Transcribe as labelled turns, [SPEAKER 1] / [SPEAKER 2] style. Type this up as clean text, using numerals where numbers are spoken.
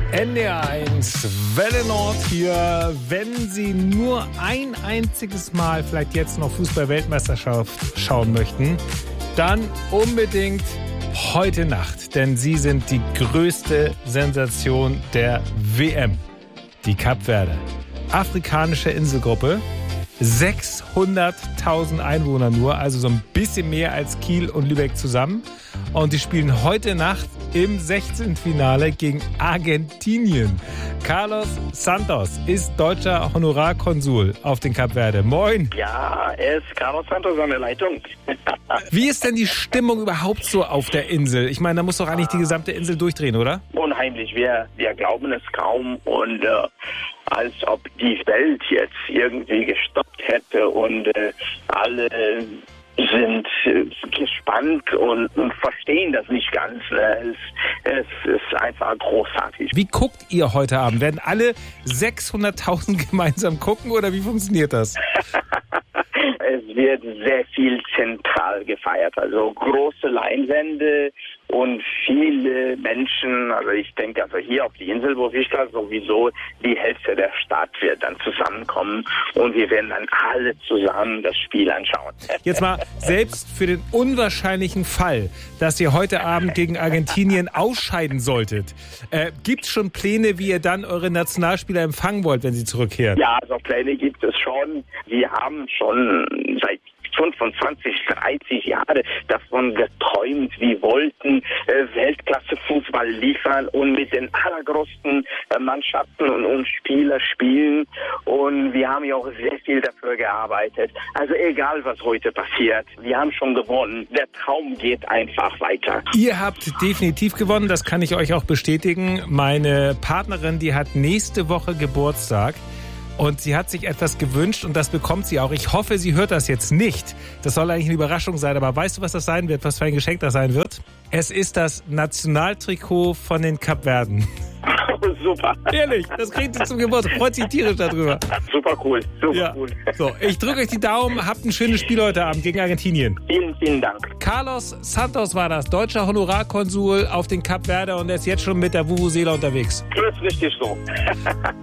[SPEAKER 1] NDR1 Welle Nord hier. Wenn Sie nur ein einziges Mal vielleicht jetzt noch Fußball-Weltmeisterschaft schauen möchten, dann unbedingt heute Nacht. Denn Sie sind die größte Sensation der WM. Die Kapverden. Afrikanische Inselgruppe. 600.000 Einwohner nur, also so ein bisschen mehr als Kiel und Lübeck zusammen. Und die spielen heute Nacht im 16. Finale gegen Argentinien. Carlos Santos ist deutscher Honorarkonsul auf den Kapverden. Moin.
[SPEAKER 2] Ja, er ist Carlos Santos an der Leitung.
[SPEAKER 1] Wie ist denn die Stimmung überhaupt so auf der Insel? Ich meine, da muss doch eigentlich die gesamte Insel durchdrehen, oder?
[SPEAKER 2] Unheimlich. Wir glauben es kaum und als ob die Welt jetzt irgendwie gestoppt hätte und alle sind gespannt und verstehen das nicht ganz. Es ist einfach großartig.
[SPEAKER 1] Wie guckt ihr heute Abend? Werden alle 600.000 gemeinsam gucken oder wie funktioniert das?
[SPEAKER 2] Es wird sehr viel zentral gefeiert, also große Leinwände und viele Menschen, also ich denke, also hier auf die Insel, wo wir sind, sowieso die Hälfte der Stadt wird dann zusammenkommen und wir werden dann alle zusammen das Spiel anschauen.
[SPEAKER 1] Jetzt mal, selbst für den unwahrscheinlichen Fall, dass ihr heute Abend gegen Argentinien ausscheiden solltet, gibt es schon Pläne, wie ihr dann eure Nationalspieler empfangen wollt, wenn sie zurückkehren?
[SPEAKER 2] Ja, also Pläne gibt es schon. Wir haben schon seit 25, 30 Jahre davon geträumt, wir wollten Weltklasse-Fußball liefern und mit den allergrößten Mannschaften und Spielern spielen. Und wir haben ja auch sehr viel dafür gearbeitet. Also egal, was heute passiert, wir haben schon gewonnen. Der Traum geht einfach weiter.
[SPEAKER 1] Ihr habt definitiv gewonnen, das kann ich euch auch bestätigen. Meine Partnerin, die hat nächste Woche Geburtstag. Und sie hat sich etwas gewünscht und das bekommt sie auch. Ich hoffe, sie hört das jetzt nicht. Das soll eigentlich eine Überraschung sein. Aber weißt du, was das sein wird? Was für ein Geschenk das sein wird? Es ist das Nationaltrikot von den Kapverden.
[SPEAKER 2] Super.
[SPEAKER 1] Ehrlich, das kriegt sie zum Geburtstag. Freut sich tierisch darüber.
[SPEAKER 2] Super cool.
[SPEAKER 1] Cool. So, ich drücke euch die Daumen. Habt ein schönes Spiel heute Abend gegen Argentinien.
[SPEAKER 2] Vielen, vielen Dank.
[SPEAKER 1] Carlos Santos war das, deutscher Honorarkonsul auf den Kapverden und er ist jetzt schon mit der Vuvuzela unterwegs.
[SPEAKER 2] Das ist richtig so.